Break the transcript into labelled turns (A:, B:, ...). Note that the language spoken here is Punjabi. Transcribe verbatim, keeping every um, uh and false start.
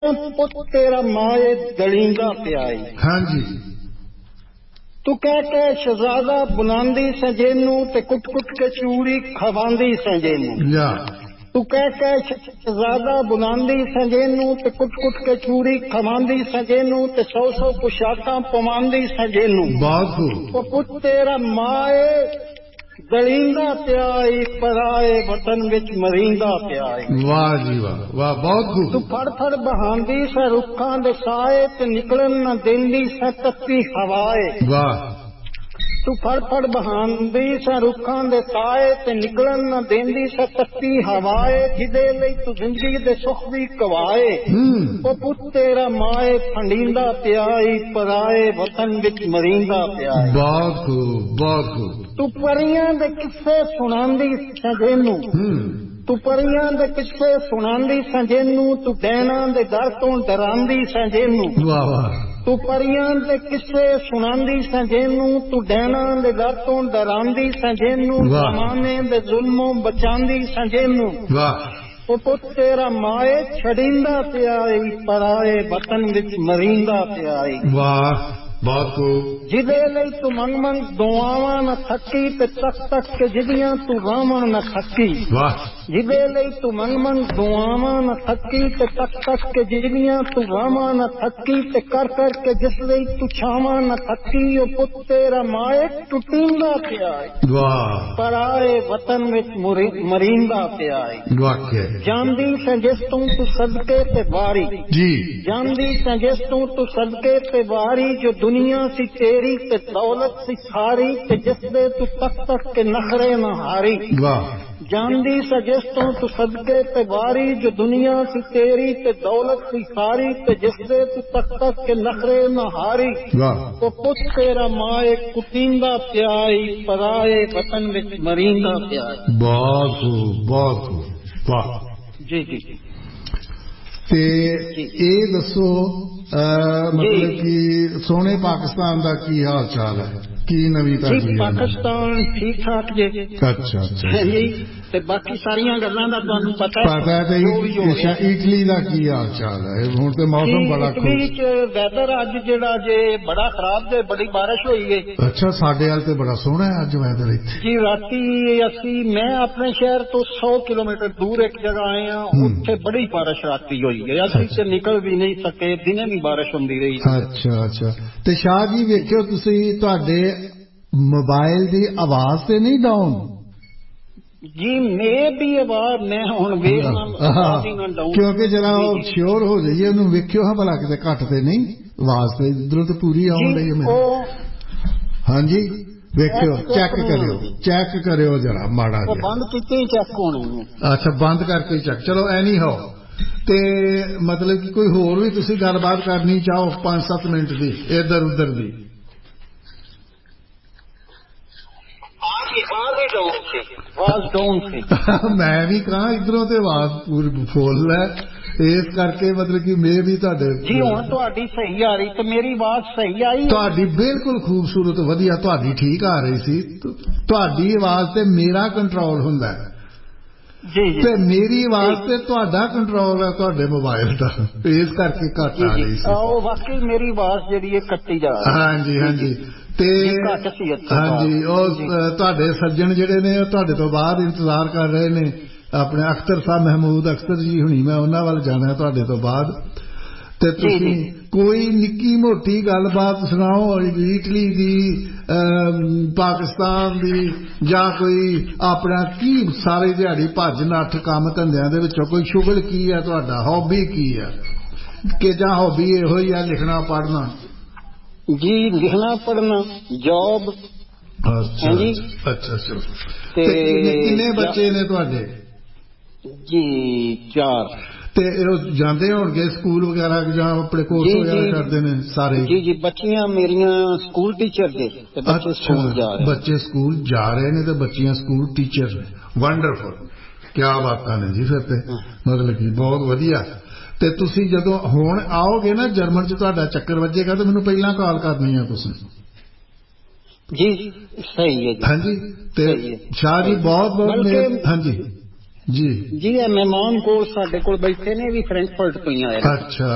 A: ਪੁੱਤ ਤੇਰਾ ਮਾਏ ਦਲੀਂਦਾ ਪਿਆਈ।
B: ਹਾਂਜੀ।
A: ਤੂੰ ਕਹਿ ਕੇ ਸ਼ਹਿਜ਼ਾਦਾ ਬੁਲਾਉਂਦੀ ਸਜੇਨੂੰ ਤੇ ਕੁੱਟ ਕੁੱਟ ਕੇ ਚੂਰੀ ਖਵਾਉਂਦੀ ਸਜੇਨੂੰ।
B: ਜਾ
A: ਤੂੰ ਕਹਿ ਕੇ ਸ਼ਹਿਜ਼ਾਦਾ ਬੁਲਾਉਂਦੀ ਸਜੇਨੂੰ ਤੇ ਕੁੱਟ ਕੁੱਟ ਕੇ ਚੂਰੀ ਖਵਾਉਂਦੀ ਸਜੇਨੂੰ ਤੇ ਸੌ ਸੌ ਪੁਸ਼ਾਕਾਂ ਪਵਾਉਂਦੀ ਸਜੇਨੂੰ।
B: ਬਹੁਤ ਖੂਬ।
A: ਉਹ ਪੁੱਤ ਤੇਰਾ ਮਾਏ ਦਲੀਂਦਾ ਪਿਆਈ ਪਰਾਏ ਵਤਨ ਵਿੱਚ ਮਰੀਂਦਾ ਪਿਆਈ।
B: ਵਾਹ ਜੀ ਵਾਹ ਵਾਹ ਬਹੁਤ ਖੂਬ।
A: ਤੂੰ ਫੜ ਫੜ ਬਹਾਂਦੀ ਸ ਰੁੱਖਾਂ ਦੇ ਸਾਏ ਤੇ ਨਿਕਲਣ ਨਾ ਦਿੰਦੀ ਸ ਤੱਤੀ ਹਵਾਏ।
B: ਵਾਹ।
A: ਤੂੰ ਫੜ ਫੜ ਬਹਾਂਦੀ ਸ ਰੁੱਖਾਂ ਦੇ ਸਾਏ ਤੇ ਨਿਕਲਣ ਨਾ ਦਿੰਦੀ ਸ ਤੱਤੀ ਹਵਾਏ ਜਿਹਦੇ ਲਈ ਤੂੰ ਜ਼ਿੰਦਗੀ ਦੇ ਸੁੱਖ ਵੀ ਕਵਾਏ। ਉਹ ਪੁੱਤ ਤੇਰਾ ਮਾਏ ਫੰਡੀਂਦਾ ਪਿਆਈ ਪਰਾਏ ਵਤਨ ਵਿੱਚ ਮਰੀਂਦਾ ਪਿਆਈ।
B: ਬਹੁਤ ਖੂਬ ਬਹੁਤ ਖੂਬ।
A: ਤੂੰ ਪਰੀਆਂ ਦੇ ਕਿੱਸੇ ਸੁਣਾਉਂਦੀ ਸਜੇਨੂੰ। ਤੂੰ ਪਰੀਆਂ ਦੇ ਕਿੱਸੇ ਸੁਣਾਉਂਦੀ ਸਜੇਨੂੰ ਤੂੰ ਡੈਣਾ ਦੇ ਦਰ ਤੋਂ ਡਰਾਉਂਦੀ ਸਜੇਨੂੰ।
B: ਵਾਹ ਵਾਹ।
A: ਤੂੰ ਪਰੀਆਂ ਦੇ ਕਿੱਸੇ ਸੁਣਾਉਂਦੀ ਸਜੇਨੂੰ ਤੂੰ ਡੈਣਾ ਦੇ ਦਰ ਤੋਂ ਡਰਾਉਂਦੀ ਸਜੇਨੂੰ ਜ਼ਮਾਨੇ ਦੇ ਜ਼ੁਲਮੋਂ ਬਚਾਉਂਦੀ ਸਜੇਨੂੰ।
B: ਵਾਹ।
A: ਉਹ ਪੁੱਤ ਤੇਰਾ ਮਾਏ ਛੜੀਂਦਾ ਪਿਆਈ ਪਰਾਏ ਵਤਨ ਵਿੱਚ ਮਰੀਂਦਾ ਪਿਆਈ।
B: ਵਾਹ ਬਹੁਤ ਖੂਬ।
A: ਜਿਹਦੇ ਲਈ ਤੂੰ ਮੰਗ ਮੰਗ ਦੁਆਵਾਂ ਨਾ ਥੱਕੀ ਤੇ ਤੱਕ ਤੱਕ ਕੇ ਜਿਹਦੀਆਂ ਤੂੰ ਰਾਵਾਂ ਨਾ ਥੱਕੀ।
B: ਵਾਹ।
A: ਜਿਹਦੇ ਲਈ ਤੂੰ ਮੰਗ ਮੰਗ ਦੁਆਵਾਂ ਨਾ ਥੱਕੀ ਤੇ ਤੱਕ ਤੱਕ ਕੇ ਜਿਹਦੀਆਂ ਤੂੰ ਰਾਵਾਂ ਨਾ ਥੱਕੀ ਤੇ ਕਰ ਕਰ ਕੇ ਜਿਸ ਲਈ ਤੂੰ ਛਾਵਾਂ ਨਾ ਥੱਕੀ। ਉਹ ਪੁੱਤ ਤੇਰਾ ਮਾਏ ਟੁੱਟੀਂਦਾ ਪਿਆਈ।
B: ਵਾਹ।
A: ਪਰਾਏ ਵਤਨ ਵਿੱਚ ਮਰੀਂਦਾ ਪਿਆਈ।
B: ਵਾਕਿਆ।
A: ਜਾਂਦੀ ਸੈਂ ਜਿਸ ਤੋਂ ਤੂੰ ਸਦਕੇ ਤੇ ਵਾਰੀ।
B: ਜੀ।
A: ਜਾਂਦੀ ਸੈਂ ਜਿਸ ਤੋਂ ਤੂੰ ਸਦਕੇ ਤੇ ਵਾਰੀ ਜੋ ਦੁਨੀਆ ਸੀ ਤੇਰੀ ਤੇ ਦੌਲਤ ਸੀ ਸਾਰੀ ਤੇ ਜਿਸ ਦੇ ਤੂੰ ਤੱਕ ਤੱਕ ਕੇ ਨਖਰੇ ਨਾ ਹਾਰੀ।
B: ਵਾਹ।
A: ਜਾਂਦੀ ਸੈਂ ਜਿਸ ਤੋਂ ਤੂੰ ਸਦਕੇ ਤੇ ਵਾਰੀ ਜੋ ਦੁਨੀਆ ਸੀ ਤੇਰੀ ਤੇ ਦੌਲਤ ਸੀ ਸਾਰੀ ਤੇ ਜਿਸ ਦੇ ਤੂੰ ਤੱਕ ਤੱਕ ਕੇ ਨਖਰੇ ਨਾ ਹਾਰੀ।
B: ਵਾਹ।
A: ਉਹ ਪੁੱਤ ਤੇਰਾ ਮਾਏ ਕੁੱਟੀਂਦਾ ਪਿਆਈ ਪਰਾਏ ਵਤਨ ਵਿੱਚ ਮਰੀਂਦਾ ਪਿਆਈ।
B: ਬਹੁਤ ਖੂਬ ਬਹੁਤ ਖੂਬ। ਵਾਹ
A: ਜੀ ਜੀ।
B: ਤੇ ਇਹ ਦੱਸੋ ਮਤਲਬ ਕਿ ਸੋਹਣੇ ਪਾਕਿਸਤਾਨ ਦਾ ਕੀ ਹਾਲ ਚਾਲ ਹੈ ਕੀ ਨਵੀਤਾ
A: ਜੀ? ਪਾਕਿਸਤਾਨ ਠੀਕ ਠਾਕ ਜੇ।
B: ਅੱਛਾ ਅੱਛਾ
A: ਜੀ। ਤੇ ਬਾਕੀ ਸਾਰੀਆਂ ਗੱਲਾਂ ਦਾ ਤੁਹਾਨੂੰ ਪਤਾ
B: ਪਤਾ ਹੈ। ਤੇ ਇਟਲੀ ਦਾ ਕੀ ਹਾਲ ਚਾਲ ਹੈ? ਹੁਣ ਤੇ ਮੌਸਮ ਬੜਾ
A: ਇਟਲੀ ਚ ਵੈਦਰ ਅੱਜ ਜਿਹੜਾ ਜੇ ਬੜਾ ਖਰਾਬ ਜੇ ਬੜੀ ਬਾਰਿਸ਼ ਹੋਈ ਹੈ।
B: ਅੱਛਾ ਸਾਡੇ ਹਾਲ ਤੇ ਬੜਾ ਸੋਹਣਾ ਹੈ ਅੱਜ ਵੈਦਰ ਇੱਥੇ।
A: ਜੀ ਰਾਤੀ ਅਸੀਂ ਮੈਂ ਆਪਣੇ ਸ਼ਹਿਰ ਤੋਂ ਸੌ ਕਿਲੋਮੀਟਰ ਦੂਰ ਇੱਕ ਜਗ੍ਹਾ ਆਏ ਹਾਂ ਉੱਥੇ ਬੜੀ ਬਾਰਿਸ਼ ਰਾਤੀ ਹੋਈ ਹੈ। ਅਸੀਂ ਤੇ ਨਿਕਲ ਵੀ ਨਹੀਂ ਸਕੇ ਦਿਨੇ ਵੀ ਬਾਰਿਸ਼ ਹੁੰਦੀ ਰਹੀ।
B: ਅੱਛਾ ਅੱਛਾ। ਤੇ ਸ਼ਾਹ ਜੀ ਵੇਖਿਓ ਤੁਸੀਂ ਤੁਹਾਡੇ ਮੋਬਾਈਲ ਦੀ ਆਵਾਜ਼ ਤੇ ਨਹੀਂ ਡਾਊਨ? ਜੀ
A: ਮੇ ਵੀ ਆਵਾਜ਼ ਮੈਂ ਹੁਣ ਵੇਖ
B: ਕਿਉਂਕਿ ਜਰਾ ਉਹ ਸ਼ੋਰ ਹੋ ਜਾਈਏ ਉਹਨੂੰ ਵੇਖਿਓ ਹਾਂ ਭਲਾ ਕਿਤੇ ਘੱਟ ਤੇ ਨਹੀਂ ਆਵਾਜ਼ ਤੇ ਇਧਰੋਂ ਤੇ ਪੂਰੀ ਆਉਣ ਡਈ ਹੈ ਮੈਨੂੰ। ਹਾਂਜੀ ਵੇਖਿਓ ਚੈੱਕ ਕਰਿਓ ਚੈੱਕ ਕਰਿਓ ਜਰਾ ਮਾੜਾ ਜਿਹਾ।
A: ਬੰਦ ਕੀਤੇ ਚੈੱਕ ਹੋਣੀ।
B: ਅੱਛਾ ਬੰਦ ਕਰਕੇ ਚੈੱਕ। ਚਲੋ ਐਨੀ ਹੋ ਤੇ ਮਤਲਬ ਕਿ ਕੋਈ ਹੋਰ ਵੀ ਤੁਸੀਂ ਗੱਲਬਾਤ ਕਰਨੀ ਚਾਹੋ ਪੰਜ ਸੱਤ ਮਿੰਟ ਦੀ ਇੱਧਰ ਉੱਧਰ ਦੀ? ਮੈਂ ਵੀ ਕਹਾਂ ਇਧਰੋਂ ਤੇ ਆਵਾਜ਼ ਪੂਰੀ ਫੁੱਲ ਹੈ ਇਸ ਕਰਕੇ ਮਤਲਬ ਕਿ ਮੈਂ ਵੀ ਤੁਹਾਡੇ
A: ਜੀ ਹੁਣ ਤੁਹਾਡੀ ਸਹੀ ਆ ਰਹੀ ਤੇ ਮੇਰੀ ਆਵਾਜ਼ ਸਹੀ ਆਈ?
B: ਤੁਹਾਡੀ ਬਿਲਕੁਲ ਖੂਬਸੂਰਤ ਵਧੀਆ ਤੁਹਾਡੀ ਠੀਕ ਆ ਰਹੀ ਸੀ। ਤੁਹਾਡੀ ਆਵਾਜ਼ ਤੇ ਮੇਰਾ ਕੰਟਰੋਲ ਹੁੰਦਾ ਹੈ
A: ਜੀ ਜੀ
B: ਤੇ ਮੇਰੀ ਆਵਾਜ਼ ਤੇ ਤੁਹਾਡਾ ਕੰਟਰੋਲ ਹੈ ਤੁਹਾਡੇ ਮੋਬਾਈਲ ਦਾ ਇਸ ਕਰਕੇ ਘੱਟ ਆ ਰਹੀ ਸੀ।
A: ਉਹ ਵਾਕਈ ਮੇਰੀ ਆਵਾਜ਼ ਜਿਹੜੀ ਹੈ ਕੱਟੀ ਜਾ ਰਹੀ।
B: ਹਾਂਜੀ ਹਾਂਜੀ। ਤੇ ਹਾਂਜੀ ਉਹ ਤੁਹਾਡੇ ਸੱਜਣ ਜਿਹੜੇ ਨੇ ਉਹ ਤੁਹਾਡੇ ਤੋਂ ਬਾਅਦ ਇੰਤਜ਼ਾਰ ਕਰ ਰਹੇ ਨੇ ਆਪਣੇ ਅਖਤਰ ਸਾਹਿਬ ਮਹਿਮੂਦ ਅਖਤਰ ਜੀ ਹੁਣੀ ਮੈਂ ਉਹਨਾਂ ਵੱਲ ਜਾਣਾ ਤੁਹਾਡੇ ਤੋਂ ਬਾਅਦ। ਤੇ ਤੁਸੀਂ ਕੋਈ ਨਿੱਕੀ ਮੋਟੀ ਗੱਲਬਾਤ ਸੁਣਾਓ ਇਟਲੀ ਦੀ ਪਾਕਿਸਤਾਨ ਦੀ ਜਾਂ ਕੋਈ ਆਪਣਾ ਕੀ ਸਾਰੀ ਦਿਹਾੜੀ ਭੱਜ ਨੱਠ ਕੰਮ ਧੰਦਿਆਂ ਦੇ ਵਿੱਚੋਂ ਕੋਈ ਸ਼ੁਗਲ ਕੀ ਹੈ ਤੁਹਾਡਾ ਹੌਬੀ ਕੀ ਹੈ ਕਿ ਜਾਂ ਹੌਬੀ ਇਹੋ ਹੀ ਆ ਲਿਖਣਾ ਪੜ੍ਹਨਾ?
A: ਜੀ ਲਿਖਣਾ ਪੜ੍ਹਨਾ ਜੌਬ।
B: ਅੱਛਾ ਅੱਛਾ ਅੱਛਾ। ਤੇ ਕਿੰਨੇ ਬੱਚੇ ਨੇ ਤੁਹਾਡੇ?
A: ਜੀ ਚਾਰ।
B: ਤੇ ਉਹ ਜਾਂਦੇ ਹੋਣਗੇ ਸਕੂਲ ਵਗੈਰਾ ਜਾਂ ਆਪਣੇ ਕੋਰਸ ਵਗੈਰਾ ਕਰਦੇ ਨੇ ਸਾਰੇ? ਜੀ
A: ਜੀ ਬੱਚੀਆਂ ਮੇਰੀਆਂ ਸਕੂਲ ਟੀਚਰ ਦੇ ਤੇ ਬੱਚੇ ਸਕੂਲ ਜਾ ਰਹੇ।
B: ਬੱਚੇ ਸਕੂਲ ਜਾ ਰਹੇ ਨੇ ਤੇ ਬੱਚੀਆਂ ਸਕੂਲ ਟੀਚਰ ਨੇ। ਵੰਡਰਫੁਲ ਕਿਆ ਬਾਤਾਂ ਨੇ ਜੀ। ਫਿਰ ਤੇ ਮਤਲਬ ਕਿ ਬਹੁਤ ਵਧੀਆ। ਤੇ ਤੁਸੀਂ ਜਦੋਂ ਹੁਣ ਆਓਗੇ ਨਾ ਜਰਮਨ ਚ ਤੁਹਾਡਾ ਚੱਕਰ ਵੱਜੇਗਾ ਤੇ ਮੈਨੂੰ ਪਹਿਲਾਂ ਕਾਲ ਕਰਨੀ ਆ ਤੁਸੀਂ।
A: ਜੀ ਸਹੀ ਹੈ ਜੀ।
B: ਹਾਂਜੀ ਤੇ ਸ਼ਾਹ ਜੀ ਬਹੁਤ ਬਹੁਤ ਹਾਂਜੀ ਜੀ। ਜੀ ਇਹ ਮਹਿਮਾਨ ਕੋਲ ਸਾਡੇ ਕੋਲ ਬੈਠੇ ਨੇ ਵੀ ਫਰੈਂਕਫਰਟ ਤੋਂ ਹੀ ਆਏ। ਅੱਛਾ